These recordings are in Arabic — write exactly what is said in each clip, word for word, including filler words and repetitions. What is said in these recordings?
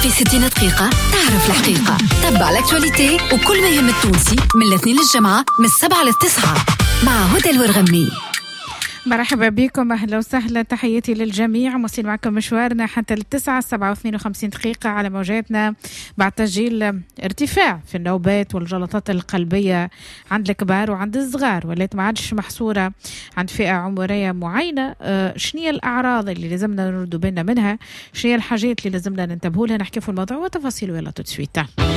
في ستين دقيقة تعرف الحقيقة. تبع الأكتواليتي وكل ما يهم التونسي من الاثنين للجمعة من السبعة للتسعة مع هدى الورغمي. مرحبا بكم، أهلا وسهلا، تحياتي للجميع. موصل معكم مشوارنا حتى التسعة سبعة واثنين وخمسين دقيقة على موجاتنا بعد تسجيل ارتفاع في النوبات والجلطات القلبية عند الكبار وعند الصغار، ولات ما عادش محصورة عند فئة عمرية معينة. اه شنية الأعراض اللي لازمنا نردوا بالنا منها، شنية الحاجات اللي لازمنا ننتبهوا لها، نحكي في الموضوع وتفاصيله يلا تتسويت.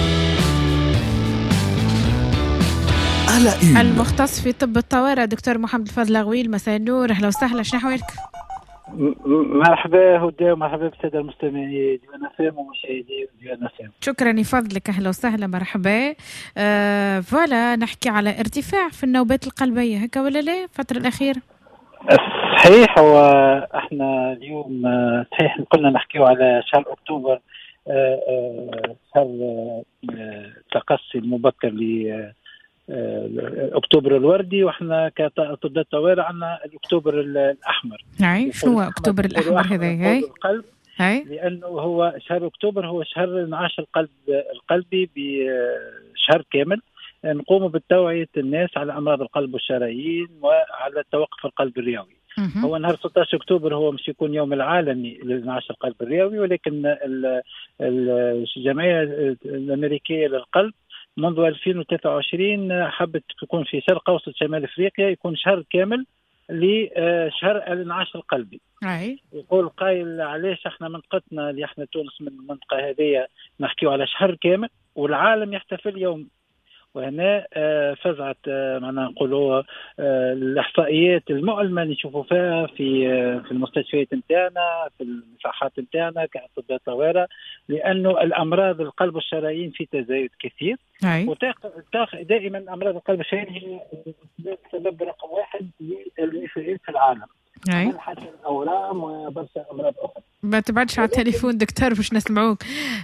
المختص في طب الطوارئ دكتور محمد الفضل غويل، مساء النور، اهلا وسهلا، شنو احوالك؟ مرحبا هدى ومرحبا بالساده المستمعين ديالنا فهم ومشاهدي ديالنا فهم. شكرا لفضلك، اهلا وسهلا، مرحبا. آه فوالا نحكي على ارتفاع في النوبات القلبيه، هكا ولا لا الفتره الاخيره؟ صحيح، واحنا اليوم صحيح قلنا نحكيو على شهر اكتوبر، شهر التقصي المبكر ل اكتوبر الوردي، واحنا كاطباء طوارئ عندنا الاكتوبر الاحمر. نعم، شنو هو اكتوبر الاحمر هذا؟ هاي القلب، هاي لانه هو شهر اكتوبر هو شهر انعاش القلب القلبي بشهر كامل، نقوم بالتوعيه الناس على امراض القلب والشرايين وعلى توقف القلب الرئوي. هو نهار ستة عشر أكتوبر هو مش يكون يوم العالمي لإنعاش القلب الرئوي، ولكن الجمعيه الامريكيه للقلب منذ ألفين وثلاثة وعشرين حبت تكون في شرق أوسط شمال أفريقيا يكون شهر كامل لشهر الانعاش القلبي. أي. يقول قائل علاش احنا منطقتنا اللي احنا تونس من المنطقة هذه نحكيو على شهر كامل والعالم يحتفل يوم، وهنا فزعت معنا نقولوا الاحصائيات المؤلمه اللي نشوفوا فيها في في المستشفيات نتاعنا في المساحات نتاعنا كاطباء طوارئ، لانه الامراض القلب والشرايين في تزايد كثير. دائما امراض القلب والشرايين هي السبب رقم واحد للوفيات في العالم، حتى الاورام وبرشا امراض اخرى. ما تبعدش على التليفون دكتور باش نسمعوك.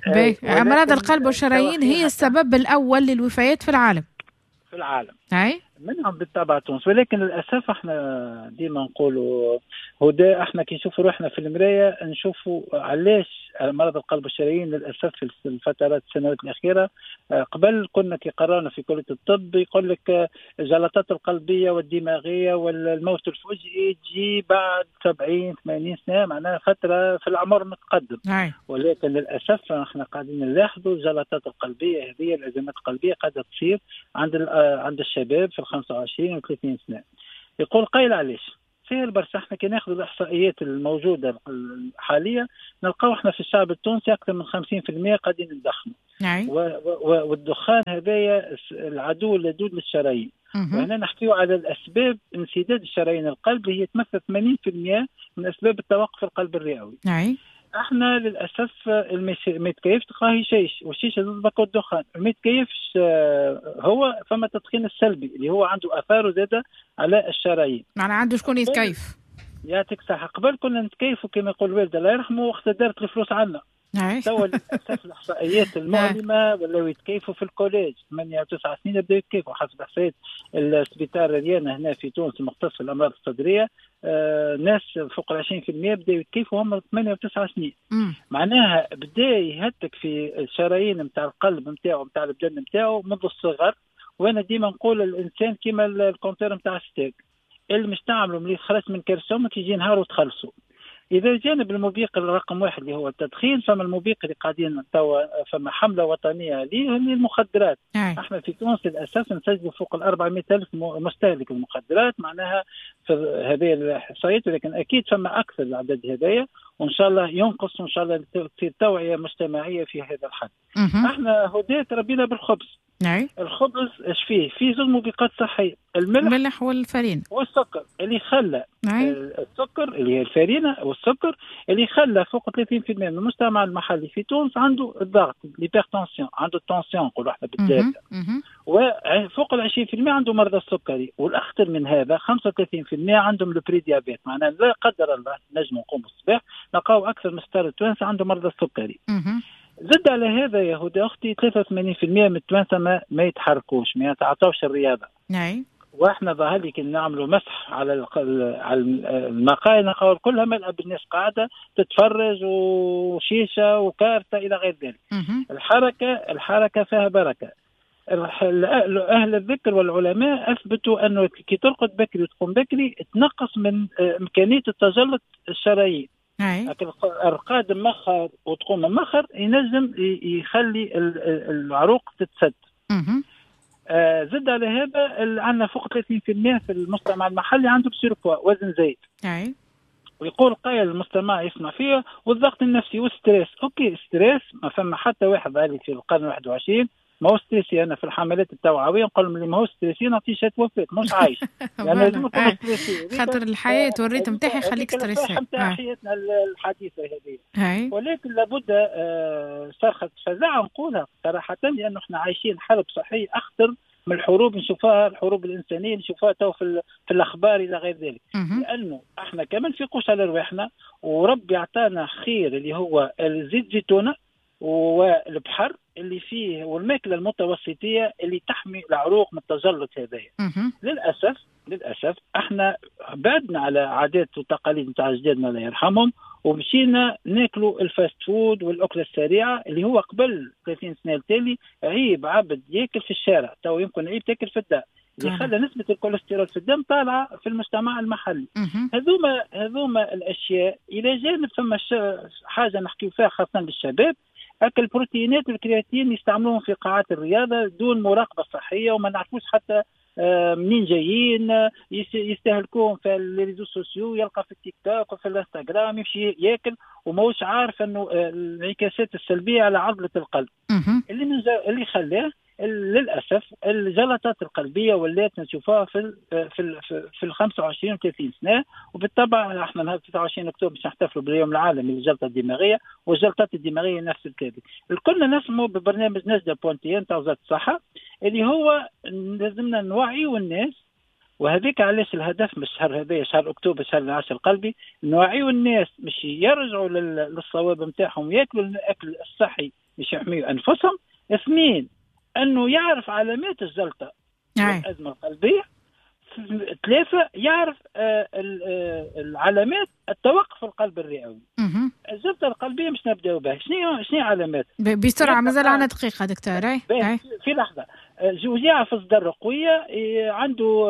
امراض القلب والشرايين هي السبب الاول للوفيات في العالم في العالم هاي منهم بالطبع تونس، ولكن للاسف احنا ديما نقولوا هدا احنا كي نشوفوا روحنا في المرايه نشوفوا علاش مرض القلب والشرايين للاسف في الفترات السنوات الاخيره. قبل كنا كي قرانا في كليه الطب يقول لك الجلطات القلبيه والدماغيه والموت الفجئي تجي بعد سبعين ثمانين سنه، معناها فتره في العمر متقدم. ولكن للاسف احنا قاعدين نلاحظوا الجلطات القلبيه هذه الازمات القلبيه قاعده تصير عند عند الشباب في خمسة وعشرين و ثلاثين سنه. يقول قايل علاش سهل برشا. احنا كي ناخذ الاحصائيات الموجوده حاليا نلقاو احنا في الشعب التونسي اكثر من خمسين بالمئة قاعدين ندخنوا. نعم. والدخان هذايا العدو اللدود للشرايين. وهنا نحكيو على الاسباب انسداد الشرايين القلب اللي هي تمثل ثمانين بالمئة من اسباب التوقف القلب الرئوي. نعم. احنا للاسف ما يتكيفش تلقاه شيش والشيشه ضد الدخان، ما يتكيفش هو فما التدخين السلبي اللي هو عنده اثاره زاده على الشرايين. معناها عنده شكون يتكيف. يعطيك صحه. قبل كنا نتكيفوا كما يقول الوالد الله يرحمه وقت دارت الفلوس عنا. توا للاسف الاحصائيات المؤلمه ولاو يتكيفوا في الكوليج ثمانية وتسعة سنين بداوا يتكيفوا حسب احصائيات السبيطار ديالنا هنا في تونس المختص في الامراض الصدريه. آه ناس فوق العشرين في المئة بداوا يتكيفوا هم ثمانية وتسعة سنين. مم. معناها بدا يهتك في الشرايين نتاع القلب نتاعو نتاع البدن نتاعو منذ الصغر. وانا ديما نقول الانسان كيما الكونتير نتاع ستيك اللي مش تعملوا ملي خرجت من كرسوم تيجي نهار وتخلصوا. إذا جانب المبيق الرقم واحد اللي هو التدخين، فما المبيق اللي قاعدين توا فما حملة وطنية عليه هي المخدرات. أي. احنا في تونس للأسف نسجلوا فوق ال أربعمائة ألف مستهلك المخدرات، معناها في هذه الإحصائيات، لكن أكيد فما أكثر العدد هذايا وإن شاء الله ينقص وإن شاء الله تصير توعية مجتمعية في هذا الحد. احنا هدايا تربينا بالخبز. نعم. الخبز ايش فيه؟ فيه زوج مبيقات صحيه، الملح الملح والفرين والسكر اللي خلى. نعم. السكر اللي هي الفرينه والسكر اللي خلى فوق ثلاثين بالمئة من المجتمع المحلي في تونس عنده الضغط الهيبرتنسيون، عنده التنسيون نقولوا احنا بالذات، وفوق ال عشرين بالمئة عنده مرضى السكري، والاخطر من هذا خمسة وثلاثين بالمئة عندهم البري ديابيت. معناها لا قدر الله نجم نقوم الصباح نلقاو اكثر من ستار التوانسه عنده مرضى السكري. زد على هذا يا هدى اختي ثلاثة وثمانين بالمئة من التوانسه ما, ما يتحركوش، ما يتعاطوش الرياضه. نعم. واحنا ظهر لي كي نعملوا مسح على على المقاهي نقول كلها ملأ بالناس قاعده تتفرج وشيشه وكارته الى غير ذلك. الحركه الحركه فيها بركه. اهل الذكر والعلماء اثبتوا انه كي ترقد بكري وتقوم بكري تنقص من امكانيه التجلط الشرايين. الرقاد مخر وتقوم مخر ينجم يخلي العروق تتسد. آه زد على هذا عندنا فوق ثلاثين بالمئة في المجتمع المحلي عنده بسيركوا وزن زايد. أي. ويقول قايل المجتمع يسمع فيه والضغط النفسي والستريس. اوكي ستريس ما فما حتى واحد قال في القرن الواحد والعشرين ما هو ستريسي. انا في الحملات التوعويه نقول لهم اللي ما هو ستريسي نعطيه شات وفاه مش عايش. يعني لازم يكون ستريسي خاطر الحياه والريتم تاعها يخليك ستريسي. نتاع حياتنا الحديثه هذه. ولكن لابد آه صرخه فزاعه نقولها صراحه لانه احنا عايشين حرب صحيه اخطر من الحروب نشوفها الحروب الانسانيه نشوفها تو في, في الاخبار الى غير ذلك. لانه احنا كمان في قوش على رواحنا وربي يعطانا خير اللي هو الزيت زيتونه والبحر اللي فيه والماكله المتوسطيه اللي تحمي العروق من التجلط هذايا. للاسف للاسف احنا بعدنا على عادات وتقاليد نتاع اجدادنا الله يرحمهم ومشينا ناكلوا الفاست فود والاكله السريعه اللي هو قبل ثلاثين سنه التالي عيب عبد ياكل في الشارع تو يمكن عيب تاكل في الدار اللي خلى نسبه الكوليسترول في الدم طالعه في المجتمع المحلي. هذوما هذوما الاشياء الى جانب ثم حاجه نحكي فيها خاصه للشباب أكل البروتينات والكرياتين يستعملوهم في قاعات الرياضة دون مراقبة صحية وما نعرفوش حتى منين جايين يستهلكوهم في الريزو سوسيو يلقى في التيك توك وفي الانستغرام يمشي ياكل وماهوش عارف انه الانعكاسات السلبية على عضلة القلب اللي من اللي خلاه للأسف الجلطات القلبية ولات نشوفها في في في ال خمسة وعشرين و ثلاثين سنة. وبالطبع احنا نهار تسعة وعشرين أكتوبر باش نحتفلوا باليوم العالمي للجلطة الدماغية والجلطات الدماغية نفس الكلام. الكل نسمو ببرنامج نجدة بوانتيين تاع وزارة الصحة اللي هو لازمنا نوعيوا الناس وهذيك علاش الهدف من الشهر هذا شهر أكتوبر شهر العاشر القلبي نوعيوا الناس مش يرجعوا للصواب نتاعهم وياكلوا الأكل الصحي مش يحميوا أنفسهم. اثنين أنه يعرف علامات الجلطة والأزمة القلبية. ثلاثة يعرف آه العلامات التوقف القلب الرئوي. الجلطة القلبية مش نبدأ بها شنو شنو علامات بسرعة مازال عنا دقيقة دكتور. في لحظة جوجيعة في الصدر قوية عنده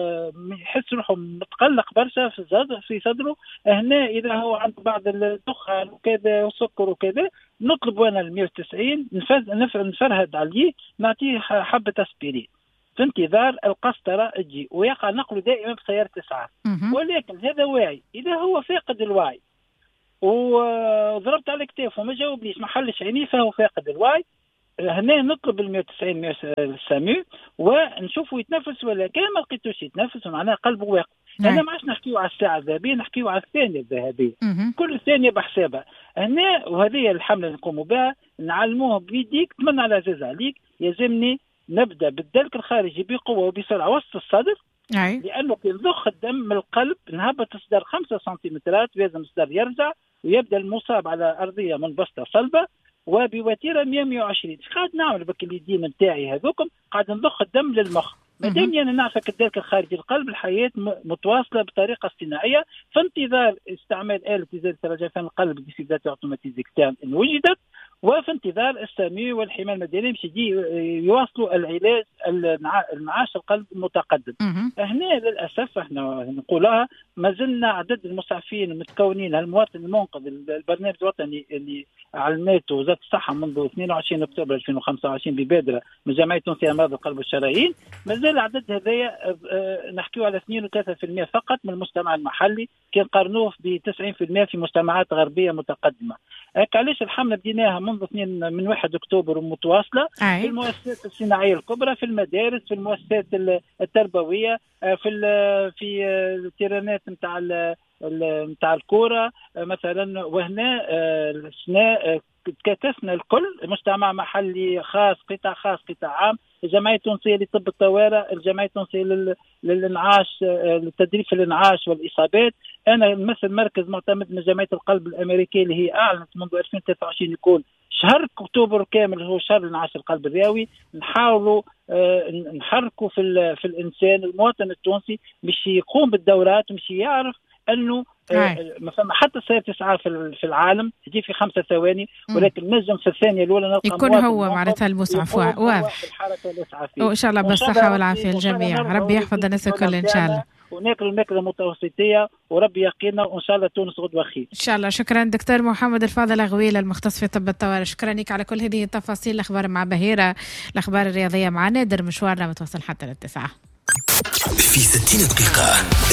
يحس روحه متقلق برشا في صدره في صدره هنا إذا هو عنده بعض الدخان وكذا وسكر وكذا نطلب وانا ال مئة وتسعين نفرهد عليه نعطيه حبة أسبرين في انتظار القسطرة تجي ويقع نقله دائما بسيارة إسعاف. ولكن هذا واعي إذا هو فاقد الوعي وضربت على كتافه وما جاوبنيش ما حلش عينيه فهو فاقد الوعي. هنا نطلب ال مئة وتسعين السامي ونشوفه يتنفس ولا كان ما لقيتوش يتنفس معناها قلبه واقف. هنا ما عادش نحكيو على الساعة الذهبية نحكيو على الثانية الذهبية. كل ثانية بحسابها هنا وهذه الحملة اللي نقوموا بها نعلموه بيديك تمنى على عزيز عليك يلزمني نبدأ بالدلك الخارجي بقوة وبسرعة وسط الصدر. أي. لأنه كي نضخ الدم من القلب نهبط الصدر خمسة سنتيمترات لازم الصدر يرجع ويبدأ المصاب على أرضية منبسطة صلبة وبوتيرة مئة مئة وعشرين. قاعد نعمل بك اليدين نتاعي هذوكم قاعد نضخ الدم للمخ مادام أنا نعرفك الدلك الخارجي القلب الحياة متواصلة بطريقة اصطناعية في انتظار استعمال آلة إزالة رجفان القلب ديفيبراتور أوتوماتيزي اكسترن إن وجدت وفي انتظار السامي والحماية المدنية باش يواصلوا العلاج المعاش القلب المتقدم. هنا للأسف احنا نقولها ما زلنا عدد المسعفين المتكونين المواطن المنقذ البرنامج الوطني اللي علمته وزارة الصحة منذ اثنين وعشرين أكتوبر ألفين وخمسة وعشرين ببادرة من جمعية تونسية أمراض القلب والشرايين ما زال عدد هذايا نحكيه على اثنين وثلاثة بالمئة فقط من المجتمع المحلي كي نقارنوه ب تسعين بالمئة في مجتمعات غربية متقدمة. علاش الحملة بديناها منذ اثنين من واحد أكتوبر ومتواصلة في المؤسسات الصناعية الكبرى في المدارس في المؤسسات التربوية في في التيرانات نتاع نتاع الكورة مثلا. وهنا سنا تكاتفنا الكل مجتمع محلي خاص قطاع خاص قطاع عام الجمعية التونسية لطب الطوارئ الجمعية التونسية للإنعاش للتدريب في الإنعاش والإصابات. أنا نمثل مركز معتمد من جمعية القلب الأمريكية اللي هي أعلنت منذ ألفين وثلاثة وعشرين يكون شهر أكتوبر كامل هو شهر انعاش القلب الرئوي. نحاولوا آه نحركوا في في الإنسان المواطن التونسي مش يقوم بالدورات، مش يعرف أنه آه ما فما حتى سيارة إسعاف في العالم تجي في خمسة ثواني، ولكن نجم في الثانية الأولى نلقى يكون هو معناتها المسعف واضح. وإن شاء الله بالصحة والعافية الجميع. ربي يحفظ الناس الكل إن شاء الله، وناكل الماكله المتوسطيه وربي يقينا وان شاء الله تونس غدوه خير ان شاء الله. شكرا دكتور محمد الفاضل غويل المختص في طب الطوارئ، شكرا لك على كل هذه التفاصيل. الاخبار مع بهيره، الاخبار الرياضيه مع نادر، مشوارنا متواصل حتى للتسعه في ستين دقيقه.